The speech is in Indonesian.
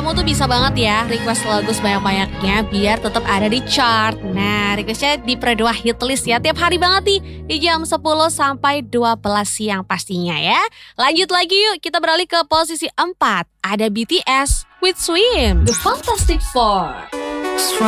kamu tuh bisa banget ya request lagu sebanyak-banyaknya biar tetap ada di chart. Nah, requestnya di Pre2 Hitlist ya. Tiap hari banget nih di jam 10 sampai 12 siang pastinya ya. Lanjut lagi yuk, kita beralih ke posisi 4. Ada BTS with Swim. The Fantastic Four.